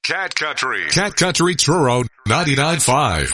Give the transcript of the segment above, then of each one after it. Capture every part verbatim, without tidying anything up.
Cat Country. Cat Country Truro ninety-nine point five.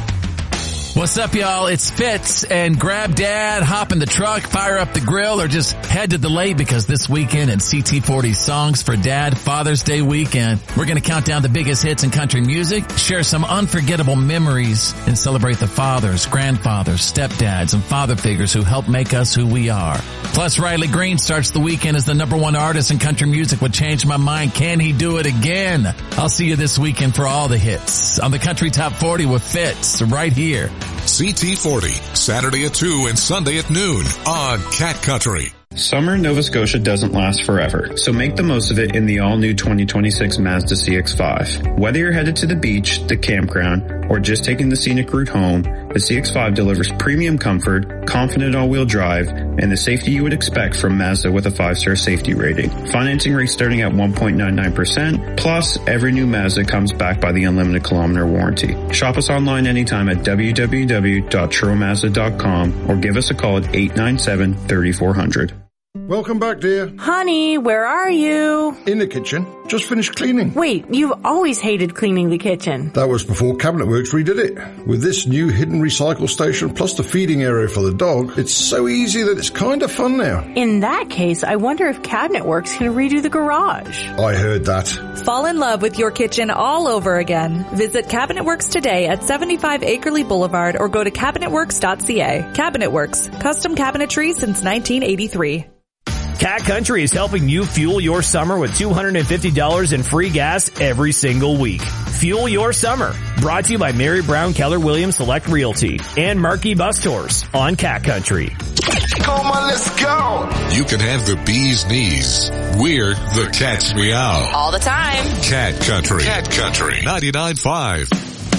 What's up, y'all? It's Fitz, and grab Dad, hop in the truck, fire up the grill, or just head to the lake, because this weekend in C T forty Songs for Dad Father's Day weekend, we're going to count down the biggest hits in country music, share some unforgettable memories, and celebrate the fathers, grandfathers, stepdads, and father figures who help make us who we are. Plus, Riley Green starts the weekend as the number one artist in country music with Change My Mind. Can he do it again? I'll see you this weekend for all the hits on the Country Top forty with Fitz right here. C T forty, Saturday at two and Sunday at noon on Cat Country. Summer in Nova Scotia doesn't last forever, so make the most of it in the all-new twenty twenty-six Mazda C X five. Whether you're headed to the beach, the campground, or just taking the scenic route home, the C X five delivers premium comfort, confident all-wheel drive, and the safety you would expect from Mazda with a five-star safety rating. Financing rates starting at one point nine nine percent, plus every new Mazda comes backed by the unlimited kilometer warranty. Shop us online anytime at w w w dot truro mazda dot com or give us a call at eight nine seven, three four zero zero. Welcome back, dear. Honey, where are you? In the kitchen. Just finished cleaning. Wait, you've always hated cleaning the kitchen. That was before Cabinet Works redid it. With this new hidden recycle station plus the feeding area for the dog, it's so easy that it's kind of fun now. In that case, I wonder if Cabinet Works can redo the garage. I heard that. Fall in love with your kitchen all over again. Visit Cabinet Works today at seventy-five Akerley Boulevard or go to cabinet works dot c a. Cabinet Works, custom cabinetry since nineteen eighty-three. Cat Country is helping you fuel your summer with two hundred fifty dollars in free gas every single week. Fuel your summer. Brought to you by Mary Brown Keller Williams Select Realty and Marquee Bus Tours on Cat Country. Come on, let's go. You can have the bee's knees. We're the cat's meow. All the time. Cat Country. Cat Country ninety-nine point five.